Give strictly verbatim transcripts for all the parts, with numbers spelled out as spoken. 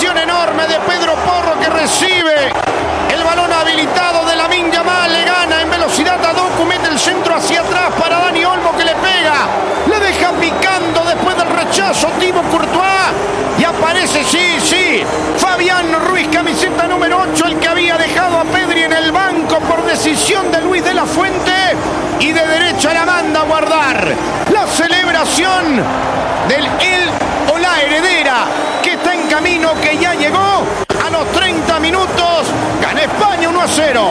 Presión enorme de Pedro Porro, que recibe el balón habilitado de Lamine Yamal. Le gana en velocidad a Doku. Mete el centro hacia atrás para Dani Olmo, que le pega. Le deja picando después del rechazo Thibaut Courtois. Y aparece, sí, sí, Fabián Ruiz, camiseta número ocho, el que había dejado a Pedri en el banco por decisión de Luis de la Fuente. Y de derecha la manda a guardar. La celebración del El o la heredera, que está en camino, que ya llegó a los treinta minutos. Gana España uno a cero.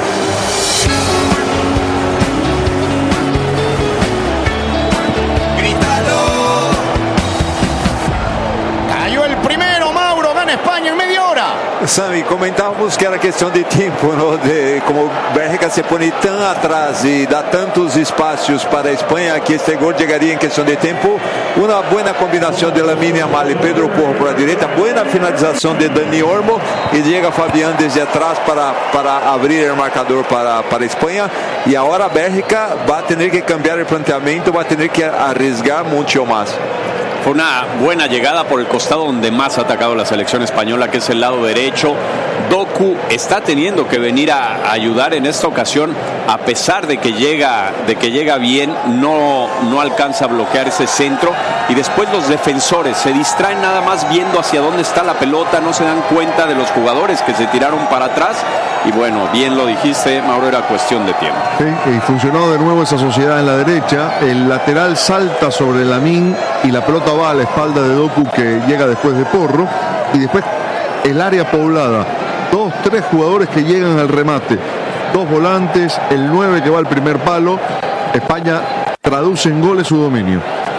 Cayó el primero, Mauro. Gana España en media hora. Sami, comentávamos que era questão de tempo, ¿no? De como Bélgica se pone tan atrás y da tantos espacios para España, que este gol llegaría en questão de tiempo. Una buena combinación de Lamine Yamal y Pedro Porro por la derecha, buena finalización de Dani Olmo, y llega Fabián desde atrás para, para abrir el marcador para, para España. Y ahora Bélgica va a tener que cambiar el planteamiento, va a tener que arriesgar mucho más. Fue una buena llegada por el costado donde más ha atacado la selección española, que es el lado derecho. Doku está teniendo que venir a ayudar en esta ocasión, a pesar de que llega, de que llega bien, no, no alcanza a bloquear ese centro. Y después los defensores se distraen nada más viendo hacia dónde está la pelota, no se dan cuenta de los jugadores que se tiraron para atrás. Y bueno, bien lo dijiste, Mauro, era cuestión de tiempo. Sí, y funcionó de nuevo esa sociedad en la derecha. El lateral salta sobre Lamine y la pelota va a la espalda de Doku, que llega después de Porro. Y después el área poblada. Dos, tres jugadores que llegan al remate. Dos volantes, el nueve que va al primer palo. España traduce en goles su dominio.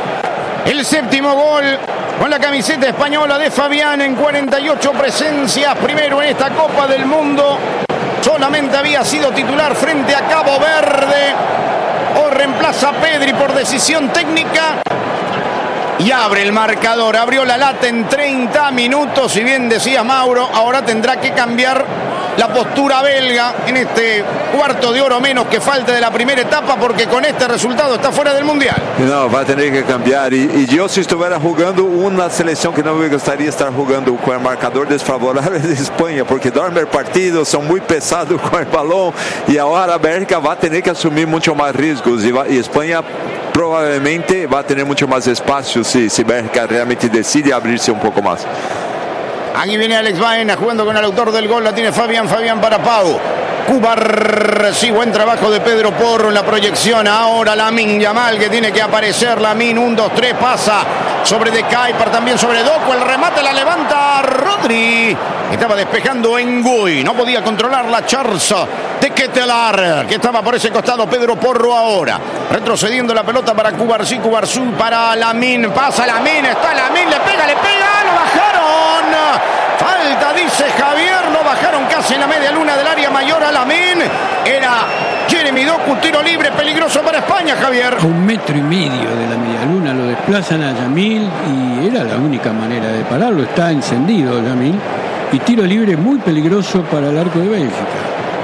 El séptimo gol con la camiseta española de Fabián en cuarenta y ocho presencias. Primero en esta Copa del Mundo. Solamente había sido titular frente a Cabo Verde. Hoy reemplaza a Pedri por decisión técnica. Y abre el marcador. Abrió la lata en treinta minutos. Si bien decía Mauro, ahora tendrá que cambiar la postura belga en este cuarto de oro menos que falta de la primera etapa, porque con este resultado está fuera del Mundial. No, va a tener que cambiar. Y, y yo, si estuviera jugando una selección que no me gustaría estar jugando con el marcador desfavorable de España, porque duerme el partido, son muy pesados con el balón, y ahora Bélgica va a tener que asumir mucho más riesgos, y, va, y España probablemente va a tener mucho más espacio si, si Bélgica realmente decide abrirse un poco más. Aquí viene Alex Baena jugando con el autor del gol. La tiene Fabián, Fabián para Pau. Cubar, sí, buen trabajo de Pedro Porro en la proyección. Ahora Lamine Yamal, que tiene que aparecer. Lamine, un, dos, tres, pasa sobre De Kuyper, también sobre Doku. El remate la levanta Rodri. Estaba despejando Engui. No podía controlar la charza de Ketelar, que estaba por ese costado. Pedro Porro ahora retrocediendo la pelota para Cubarsí, Cubarsí para Lamine. Pasa Lamine, está Lamine, le pega, le pega, lo bajaron. Falta, dice Javier, lo bajaron casi en la media luna del área mayor a Lamine. Era Jeremy Doku, tiro libre peligroso para España, Javier. A un metro y medio de la media luna lo desplazan a Yamil y era la única manera de pararlo. Está encendido Yamil y tiro libre muy peligroso para el arco de Bélgica.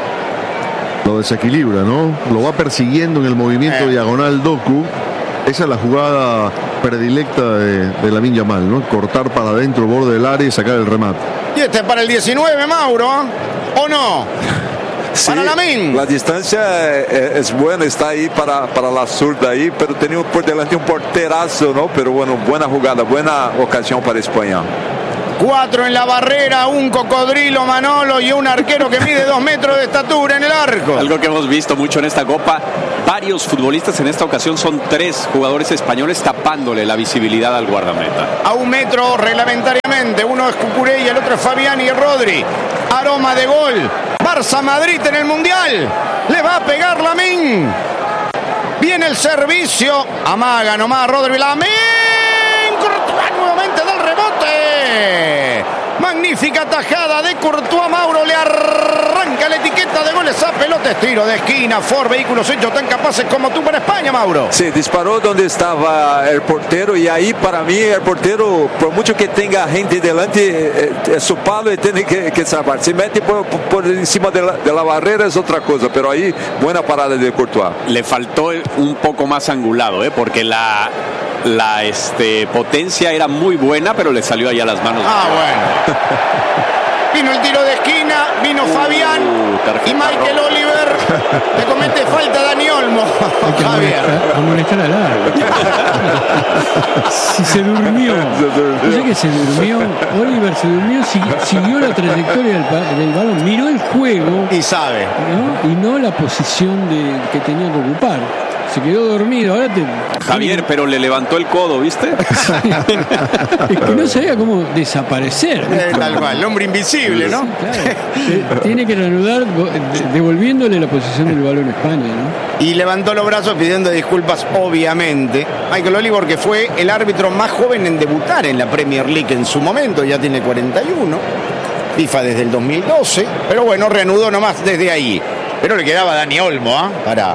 Lo desequilibra, ¿no? Lo va persiguiendo en el movimiento eh. diagonal Doku. Esa es la jugada predilecta de, de Lamine Yamal, ¿no? Cortar para adentro, borde del área y sacar el remate. Y este es para el diecinueve, Mauro, ¿o no? Sí, para Lamine. La distancia es, es buena, está ahí para, para la zurda ahí, pero tenía por delante un porterazo, ¿no? Pero bueno, buena jugada, buena ocasión para España. Cuatro en la barrera, un cocodrilo Manolo y un arquero que mide dos metros de estatura en el arco. Algo que hemos visto mucho en esta Copa, varios futbolistas, en esta ocasión son tres jugadores españoles tapándole la visibilidad al guardameta. A un metro reglamentariamente, uno es Cucurella y el otro es Fabián y Rodri. Aroma de gol, Barça-Madrid en el Mundial, le va a pegar Lamine. Viene el servicio, amaga nomás Rodri, Lamine, nuevamente del rebote. Magnífica tajada de Courtois. Mauro, le arranca la etiqueta de goles a pelota. Tiro de esquina. Ford Vehículos hechos tan capaces como tú para España, Mauro. Sí, disparó donde estaba el portero y ahí para mí el portero, por mucho que tenga gente delante, es su palo y tiene que, que salvar. Si mete por, por encima de la, de la barrera es otra cosa, pero ahí buena parada de Courtois. Le faltó un poco más angulado, ¿eh? Porque la... la este, potencia era muy buena, pero le salió allá a las manos. Ah, bueno. Vino el tiro de esquina, vino uh, Fabián y Michael roja. Oliver le comete falta a Dani Olmo. Javier. Amonestar al árbitro. Si se durmió, no sé que se durmió, Oliver se durmió, siguió la trayectoria del, del balón, miró el juego y sabe, ¿no? Y no la posición de, que tenía que ocupar. Se quedó dormido. Ahora te... Javier, pero le levantó el codo, ¿viste? Es que no sabía cómo desaparecer. Eh, tal cual, el hombre invisible, ¿no? Claro. Tiene que reanudar devolviéndole la posición del balón a España, ¿no? Y levantó los brazos pidiendo disculpas, obviamente. Michael Oliver, que fue el árbitro más joven en debutar en la Premier League en su momento, ya tiene cuarenta y uno. FIFA desde el dos mil doce. Pero bueno, reanudó nomás desde ahí. Pero le quedaba Dani Olmo, ¿ah? ¿eh? Para...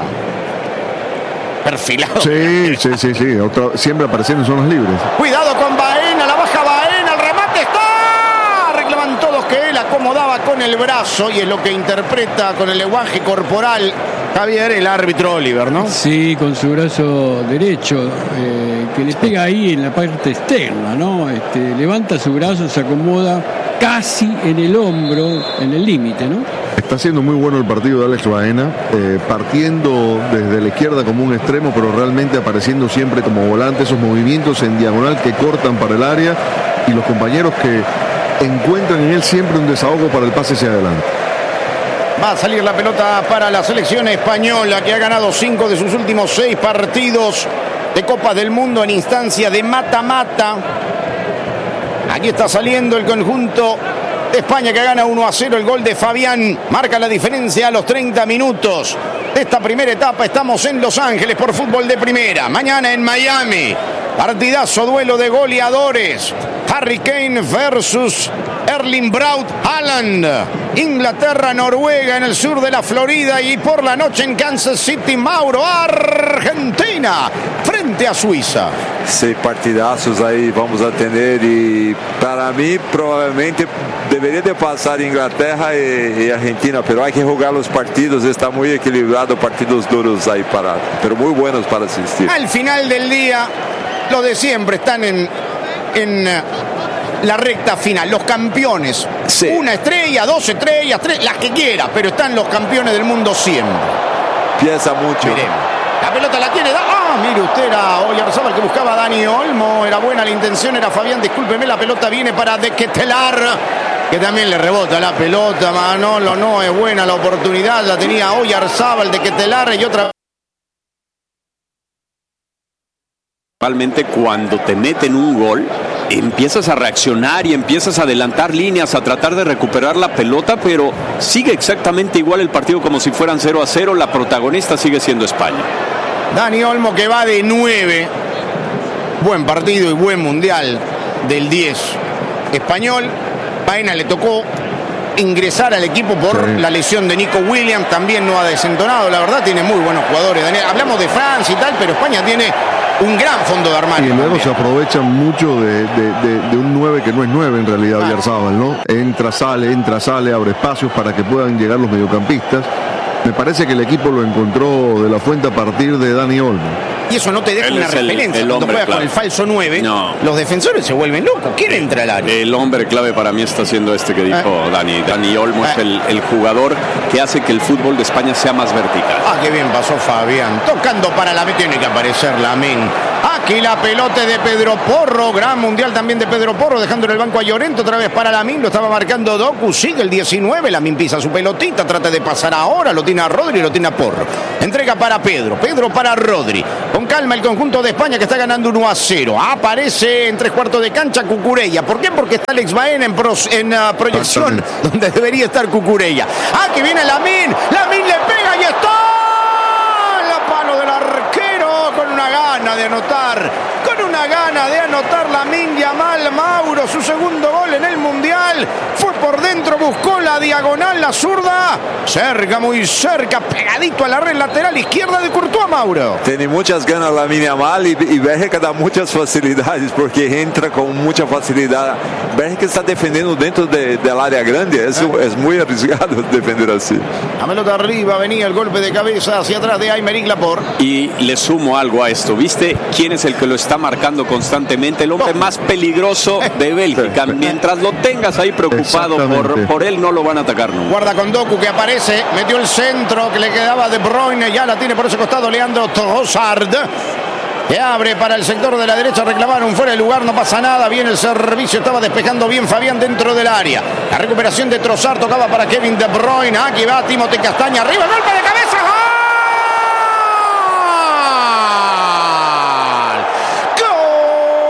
perfilado. Sí, sí, sí, sí. Otra, siempre apareciendo en zonas libres. Cuidado con Baena, la baja Baena, el remate está. Reclaman todos que él acomodaba con el brazo y es lo que interpreta con el lenguaje corporal Javier, el árbitro Oliver, ¿no? Sí, con su brazo derecho, eh, que le pega ahí en la parte externa, ¿no? Este, levanta su brazo, se acomoda casi en el hombro, en el límite, ¿no? Está siendo muy bueno el partido de Alex Baena, eh, partiendo desde la izquierda como un extremo, pero realmente apareciendo siempre como volante, esos movimientos en diagonal que cortan para el área y los compañeros que encuentran en él siempre un desahogo para el pase hacia adelante. Va a salir la pelota para la selección española, que ha ganado cinco de sus últimos seis partidos de Copa del Mundo en instancia de mata-mata. Aquí está saliendo el conjunto de España, que gana uno a cero. El gol de Fabián marca la diferencia a los treinta minutos de esta primera etapa. Estamos en Los Ángeles por Fútbol de Primera. Mañana en Miami, partidazo, duelo de goleadores. Harry Kane versus Erling Braut Haaland. Inglaterra, Noruega en el sur de la Florida. Y por la noche en Kansas City, Mauro, Argentina frente a Suiza. Seis partidazos aí vamos a tener e para mim provavelmente deveria de passar Inglaterra e, e Argentina, pero hay que jugar los partidos, está muy equilibrado, partidos duros ahí para, pero muy buenos para asistir. Al final del día, lo de siempre están en, en la recta final, los campeones, sí. Una estrella, dos estrellas, tres, las que quiera, pero están los campeones del mundo siempre. Piensa mucho. Miremos. La pelota la tiene. Ah, mire usted, era Oyarzabal que buscaba a Dani Olmo. Era buena la intención, era Fabián. Discúlpeme, la pelota viene para De Ketelaere, que también le rebota la pelota. Manolo, no es buena la oportunidad. La tenía Oyarzabal, De Ketelaere y otra. Realmente, cuando te meten un gol, empiezas a reaccionar y empiezas a adelantar líneas, a tratar de recuperar la pelota, pero sigue exactamente igual el partido, como si fueran cero a cero. La protagonista sigue siendo España. Dani Olmo, que va de nueve. Buen partido y buen mundial del diez español. Baena le tocó ingresar al equipo por sí. La lesión de Nico Williams. También no ha desentonado, la verdad, tiene muy buenos jugadores. Hablamos de Francia y tal, pero España tiene un gran fondo de armario. Y luego también se aprovechan mucho de, de, de, de un nueve que no es nueve en realidad, ah. Oyarzabal, ¿no? Entra, sale, entra, sale, abre espacios para que puedan llegar los mediocampistas. Me parece que el equipo lo encontró de la fuente a partir de Dani Olmo. Y eso no te deja Él una es el, referencia. el Cuando hombre, juegas claro. con el falso nueve, no. Los defensores se vuelven locos. ¿Quién entra al área? El hombre clave para mí está siendo este que dijo eh. Dani. Dani Olmo eh. es el, el jugador que hace que el fútbol de España sea más vertical. Ah, qué bien pasó Fabián. Tocando para la meta, tiene que aparecer Lamín. Aquí la pelota de Pedro Porro. Gran mundial también de Pedro Porro, dejando en el banco a Llorente. Otra vez para Lamín. Lo estaba marcando Doku. Sigue el diecinueve. Lamín pisa su pelotita. Trata de pasar ahora. Lo tiene a Rodri. Lo tiene a Porro. Entrega para Pedro. Pedro para Rodri. Con calma el conjunto de España, que está ganando uno a cero. Aparece en tres cuartos de cancha Cucurella. ¿Por qué? Porque está Alex Baena en, pros, en uh, proyección, donde debería estar Cucurella. Aquí viene Lamín. Lamín le pega y está. La palo del arquero con una gana de anotar. Con una gana de anotar Lamín Yamal. Mauro, su segundo gol en el Mundial. Fue por dentro, buscó la diagonal, la zurda. Cerca, muy cerca, pegadito a la red lateral izquierda de Courtois, Mauro. Tiene muchas ganas Lamine Yamal y, y Bélgica da muchas facilidades porque entra con mucha facilidad. Bélgica está defendiendo dentro de, del área grande. Es, ¿Eh? es muy arriesgado defender así. La pelota arriba, venía el golpe de cabeza hacia atrás de Aymeric Laporte. Y le sumo algo a esto. ¿Viste quién es el que lo está marcando constantemente? El hombre más peligroso de Bélgica. Mientras lo tengas ahí preocupado por, por él, no lo van a atacar nunca. Guarda con Doku que aparece, metió el centro que le quedaba De Bruyne, ya la tiene por ese costado Leandro Trossard, que abre para el sector de la derecha, reclamaron fuera de lugar, no pasa nada, bien el servicio, estaba despejando bien Fabián dentro del área. La recuperación de Trossard, tocaba para Kevin De Bruyne, aquí va Timothée Castaña, arriba, golpe de cabeza.